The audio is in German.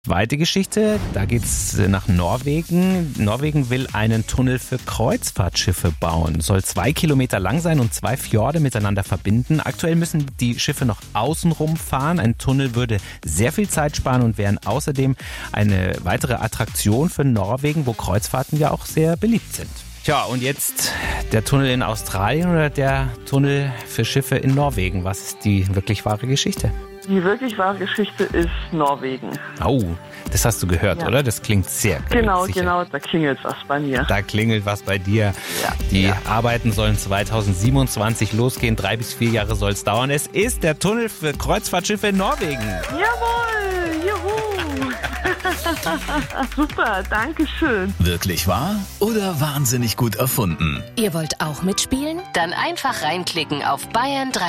Zweite Geschichte, da geht's nach Norwegen. Norwegen will einen Tunnel für Kreuzfahrtschiffe bauen. Soll 2 Kilometer lang sein und 2 Fjorde miteinander verbinden. Aktuell müssen die Schiffe noch außenrum fahren. Ein Tunnel würde sehr viel Zeit sparen und wären außerdem eine weitere Attraktion für Norwegen, wo Kreuzfahrten ja auch sehr beliebt sind. Tja, und jetzt der Tunnel in Australien oder der Tunnel für Schiffe in Norwegen? Was ist die wirklich wahre Geschichte? Die wirklich wahre Geschichte ist Norwegen. Oh, das hast du gehört, Ja. Oder? Das klingt sehr Genau, sicher. genau, da klingelt was bei mir. Da klingelt was bei dir. Ja, Die ja. Arbeiten sollen 2027 losgehen. 3 bis 4 Jahre soll es dauern. Es ist der Tunnel für Kreuzfahrtschiffe in Norwegen. Jawohl, juhu. Super, danke schön. Wirklich wahr oder wahnsinnig gut erfunden? Ihr wollt auch mitspielen? Dann einfach reinklicken auf Bayern 3